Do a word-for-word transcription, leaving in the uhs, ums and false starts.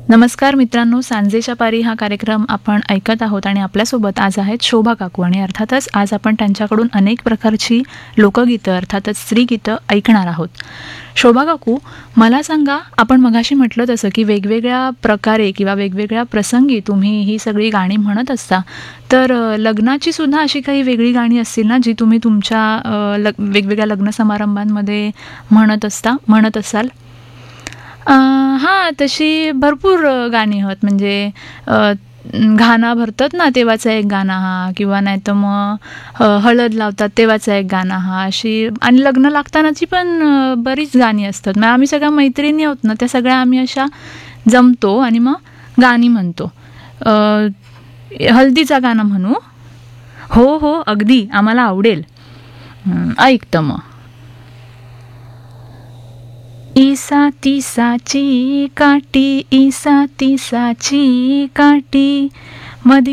नमस्कार मित्रांनो, सांजेच्या पारी हा कार्यक्रम आपण ऐकत आहोत आणि आपल्यासोबत आज आहेत शोभा काकू आणि अर्थातच आज आपण त्यांच्याकडून अनेक प्रकारची लोकगीतं अर्थातच स्त्रीगीतं ऐकणार आहोत. शोभा काकू, मला सांगा, आपण मगाशी म्हटलं तसं की वेगवेगळ्या प्रकारे किंवा वेगवेगळ्या प्रसंगी तुम्ही ही सगळी गाणी म्हणत असता, तर अ, लग्नाची सुद्धा अशी काही वेगळी गाणी असतील ना जी तुम्ही तुमच्या अ, लग वेगवेगळ्या लग्न समारंभांमध्ये म्हणत असता म्हणत असाल? अ, हां, तशी भरपूर अ, गाणी आहेत. म्हणजे अ, घाना भरतात ना तेव्हाचा एक गाणं हा, किंवा नाहीतर मग अ, हळद लावतात तेव्हाचा एक गाणं हा, अशी आणि लग्न लागतानाची पण अ, बरीच गाणी असतात. मग आम्ही सगळ्या मैत्रिणी आहोत ना, त्या सगळ्या आम्ही अशा जमतो आणि मग गाणी म्हणतो. अ, हल्दीचा गाणं म्हणू? हो हो, अगदी आम्हाला आवडेल. हं, ऐकतं मग. ईसा तिसाची काठी, ईसा तिसाची काठी, मधी